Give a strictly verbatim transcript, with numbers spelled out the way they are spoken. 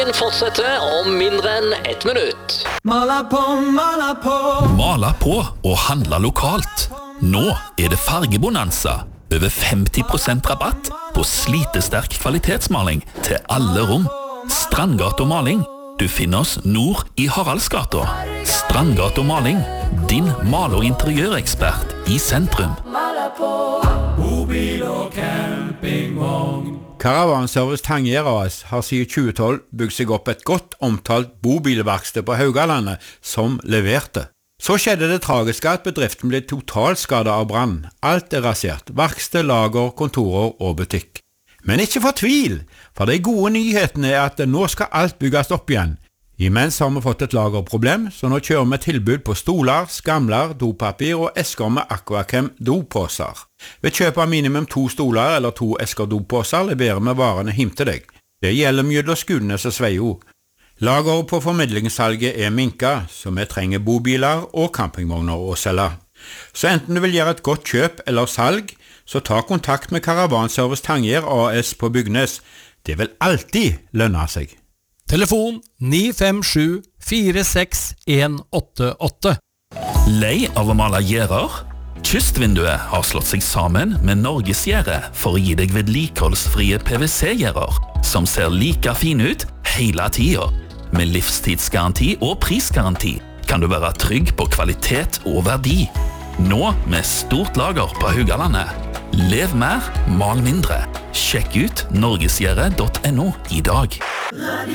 Fortsetter om mindre enn ett minutt. Mala på, mala på. Mala på og handla lokalt. Nå er det fargebonanza. Over femti prosent rabatt på slitesterk kvalitetsmaling til alle rom. Strandgata Maling. Du finner oss nord i Haraldsgata. Strandgata Maling. Din mal- og interiørekspert i sentrum. Mala på. Bobil og campingvogn. Karavanservice Tangier A S har siden tjue tolv bygd seg opp et godt omtalt bobilverksted på Haugalandet som leverte. Så skjedde det tragiske at bedriften ble totalskadet av brann. Alt er rasert. Verksted, lager, kontorer og butikk. Men ikke fortvil, for de gode nyhetene er at nå skal alt bygges opp igjen. Imens har vi fått et lagerproblem, så nå kjører vi tilbud på stoler, skamler, dopapir og esker med Aquachem dopåser. Ved kjøp av minimum to stoler eller to esker dopåser leverer vi varene hjem til deg. Det gjelder mye Skudenes og Sveio. Lageret på formidlingssalget er minka, så vi trenger bobiler og campingvogner å selge. Så enten du vil gjøre et godt kjøp eller salg, så ta kontakt med Karavanservice Tangier A S på Bygnes. Det vil alltid lønne seg. Telefon ni fem sju fire seks en åtte åtte. Lei av å male gjerder? Kystvinduet har slått seg sammen med Norgesgjerde for å gi deg vedlikeholdsfrie P V C-gjerder, som ser like fine ut hele tiden. Med livstidsgaranti og prisgaranti kan du være trygg på kvalitet og verdi. Nå med stort lager på Haugalandet. Lev mer, mal mindre. Sjekk ut norgesgjerde punktum no i dag.